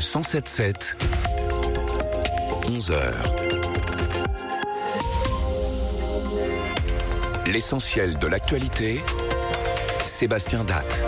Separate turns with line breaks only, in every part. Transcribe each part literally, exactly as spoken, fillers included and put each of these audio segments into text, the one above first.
cent sept sept, onze heures. L'essentiel de l'actualité, Sébastien Datte.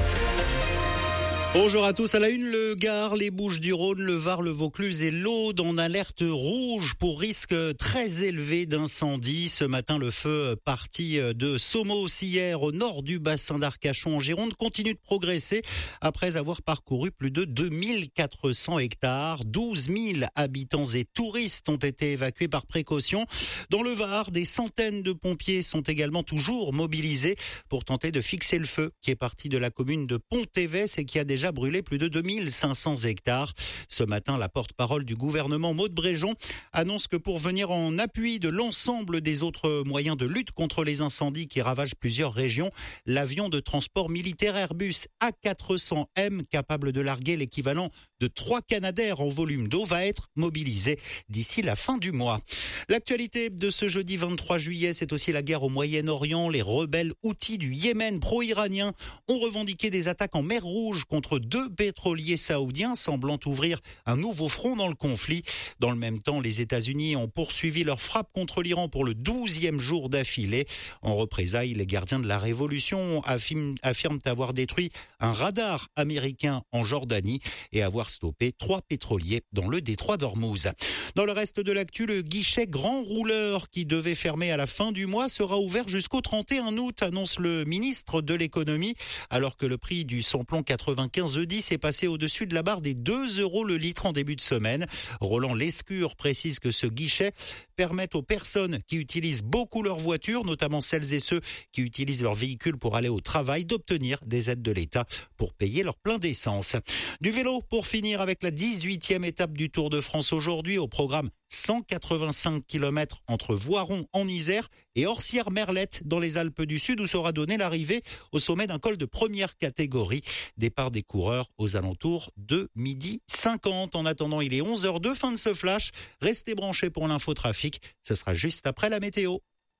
Bonjour à tous. À la une, le Gard, les Bouches-du-Rhône, le Var, le Vaucluse et l'Aude en alerte rouge pour risque très élevé d'incendie. Ce matin, le feu parti de Somos hier au nord du bassin d'Arcachon en Gironde continue de progresser après avoir parcouru plus de deux mille quatre cents hectares. douze mille habitants et touristes ont été évacués par précaution. Dans le Var, des centaines de pompiers sont également toujours mobilisés pour tenter de fixer le feu qui est parti de la commune de Pont-Évès et qui a déjà brûlé plus de deux mille cinq cents hectares. Ce matin, la porte-parole du gouvernement, Maud Bréjon, annonce que pour venir en appui de l'ensemble des autres moyens de lutte contre les incendies qui ravagent plusieurs régions, l'avion de transport militaire Airbus A quatre cents M, capable de larguer l'équivalent de trois Canadair en volume d'eau, va être mobilisé d'ici la fin du mois. L'actualité de ce jeudi vingt-trois juillet, c'est aussi la guerre au Moyen-Orient. Les rebelles houthis du Yémen pro-iranien ont revendiqué des attaques en mer Rouge contre deux pétroliers saoudiens, semblant ouvrir un nouveau front dans le conflit. Dans le même temps, les États-Unis ont poursuivi leur frappe contre l'Iran pour le douzième jour d'affilée. En représailles, les gardiens de la révolution affirment, affirment avoir détruit un radar américain en Jordanie et avoir stoppé trois pétroliers dans le détroit d'Ormuz. Dans le reste de l'actu, le guichet grand rouleur qui devait fermer à la fin du mois sera ouvert jusqu'au trente et un août, annonce le ministre de l'économie, alors que le prix du samplon quatre-vingt-quinze E dix est passé au-dessus de la barre des deux euros le litre en début de semaine. Roland Lescure précise que ce guichet permet aux personnes qui utilisent beaucoup leur voiture, notamment celles et ceux qui utilisent leur véhicule pour aller au travail, d'obtenir des aides de l'État pour payer leur plein d'essence. Du vélo pour finir avec la dix-huitième étape du Tour de France aujourd'hui, au programme cent quatre-vingt-cinq kilomètres entre Voiron en Isère et Orsières-Merlette dans les Alpes du Sud, où sera donnée l'arrivée au sommet d'un col de première catégorie. Départ des coureurs aux alentours de midi cinquante. En attendant, il est onze heures deux, fin de ce flash. Restez branchés pour l'infotrafic. Ce sera juste après la météo.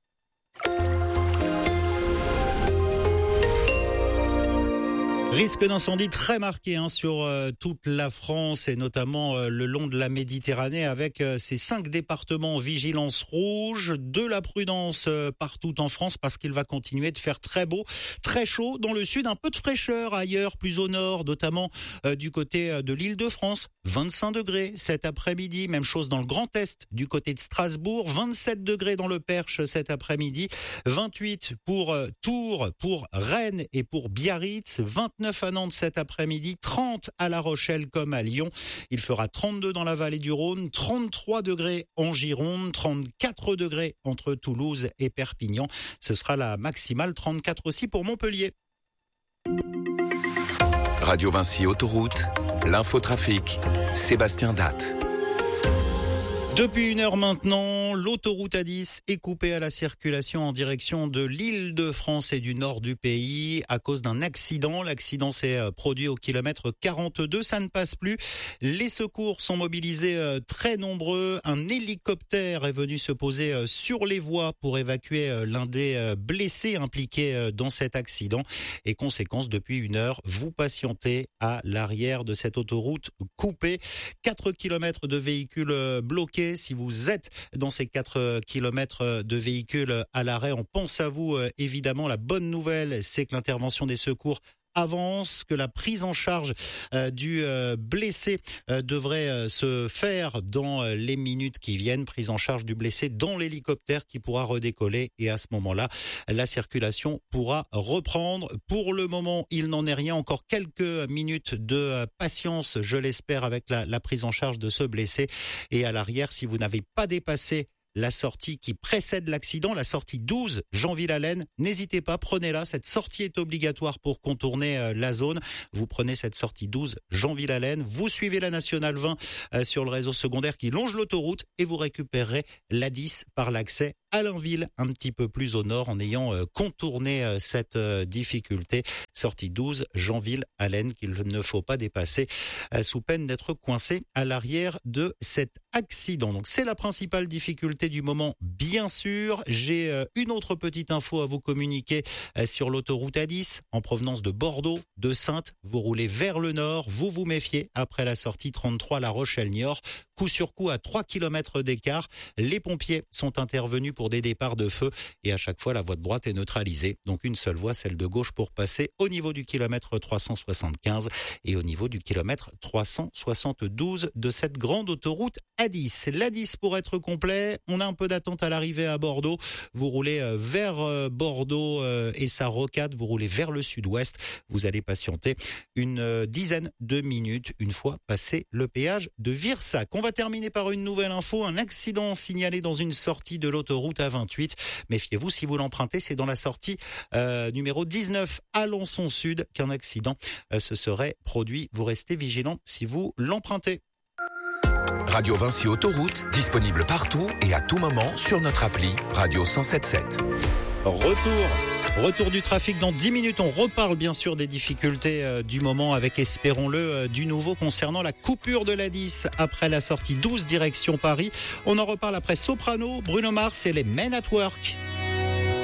Risque d'incendie très marqué hein, sur euh, toute la France et notamment euh, le long de la Méditerranée avec euh, ces cinq départements en vigilance rouge. De la prudence euh, partout en France parce qu'il va continuer de faire très beau, très chaud dans le sud, un peu de fraîcheur ailleurs, plus au nord, notamment euh, du côté euh, de l'Île-de-France. vingt-cinq degrés cet après-midi, même chose dans le Grand Est du côté de Strasbourg, vingt-sept degrés dans le Perche cet après-midi, vingt-huit pour euh, Tours, pour Rennes et pour Biarritz, vingt-neuf à Nantes cet après-midi, trente à La Rochelle comme à Lyon. Il fera trente-deux dans la vallée du Rhône, trente-trois degrés en Gironde, trente-quatre degrés entre Toulouse et Perpignan. Ce sera la maximale, trente-quatre aussi pour Montpellier.
Radio Vinci Autoroute, l'infotrafic, Sébastien Datte.
Depuis une heure maintenant, l'autoroute A dix est coupée à la circulation en direction de l'Île-de-France et du nord du pays à cause d'un accident. L'accident s'est produit au kilomètre quarante-deux, ça ne passe plus. Les secours sont mobilisés très nombreux. Un hélicoptère est venu se poser sur les voies pour évacuer l'un des blessés impliqués dans cet accident. Et conséquence, depuis une heure, vous patientez à l'arrière de cette autoroute coupée. quatre kilomètres de véhicules bloqués. Si vous êtes dans ces quatre kilomètres de véhicules à l'arrêt, on pense à vous évidemment. La bonne nouvelle, c'est que l'intervention des secours avance, que la prise en charge euh, du euh, blessé euh, devrait euh, se faire dans euh, les minutes qui viennent. Prise en charge du blessé dans l'hélicoptère qui pourra redécoller et à ce moment-là, la circulation pourra reprendre. Pour le moment, il n'en est rien. Encore quelques minutes de euh, patience, je l'espère, avec la, la prise en charge de ce blessé. Et à l'arrière, si vous n'avez pas dépassé la sortie qui précède l'accident, la sortie douze Jeanville-Allen. N'hésitez pas, prenez-la. Cette sortie est obligatoire pour contourner euh, la zone. Vous prenez cette sortie douze Jeanville-Allen, vous suivez la nationale vingt euh, sur le réseau secondaire qui longe l'autoroute et vous récupérerez l'A dix par l'accès Allainville, un petit peu plus au nord, en ayant contourné cette difficulté. Sortie douze, Janville-Allen, qu'il ne faut pas dépasser sous peine d'être coincé à l'arrière de cet accident. Donc c'est la principale difficulté du moment, bien sûr. J'ai une autre petite info à vous communiquer sur l'autoroute A dix en provenance de Bordeaux, de Saintes. Vous roulez vers le nord, vous vous méfiez après la sortie trente-trois La Rochelle-Niort. Coup sur coup à trois kilomètres d'écart. Les pompiers sont intervenus pour des départs de feu et à chaque fois la voie de droite est neutralisée. Donc une seule voie, celle de gauche, pour passer au niveau du kilomètre trois cent soixante-quinze et au niveau du kilomètre trois cent soixante-douze de cette grande autoroute A dix. L'A dix, pour être complet, on a un peu d'attente à l'arrivée à Bordeaux. Vous roulez vers Bordeaux et sa rocade, vous roulez vers le sud-ouest. Vous allez patienter une dizaine de minutes une fois passé le péage de Virsac. On va terminer par une nouvelle info, un accident signalé dans une sortie de l'autoroute A vingt-huit. Méfiez-vous, si vous l'empruntez, c'est dans la sortie euh, numéro dix-neuf Alençon Sud qu'un accident euh, se serait produit. Vous restez vigilant si vous l'empruntez.
Radio Vinci Autoroute, disponible partout et à tout moment sur notre appli Radio cent sept sept.
Retour Retour du trafic dans dix minutes. On reparle bien sûr des difficultés euh, du moment avec, espérons-le, euh, du nouveau concernant la coupure de l'A dix après la sortie douze direction Paris. On en reparle après Soprano, Bruno Mars et les Men at Work.